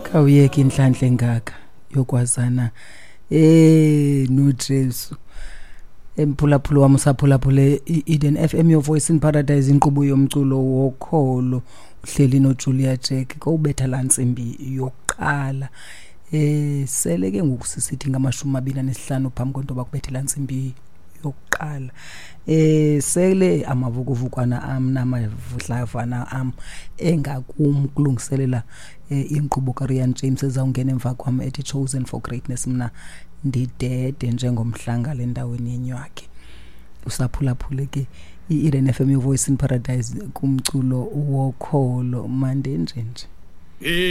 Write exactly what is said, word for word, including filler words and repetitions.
Kawuyeka inhlanhla engaka yokwazana eh no Jesu emphulaphula wami usaphulaphula Eden F M, your voice in paradise, inqubo yomculo wokholo uhleli no Julia Jack kowubetha lansimbi yokuqala eh seleke ngokusisithi ngamashumi amabili nesihlanu phambi konto bakubethe lansimbi yokuqala eh sele amavukuvukwana am namavudlavana am engakumkulungiselela inqubo kaRian James ezawungena emva kwami ethi chosen for greatness. Mina ndidede njengomhlanga le ndaweni yenywakhe usaphulaphule ke iEden F M, your voice in paradise kumculo wokholo mande nje nje.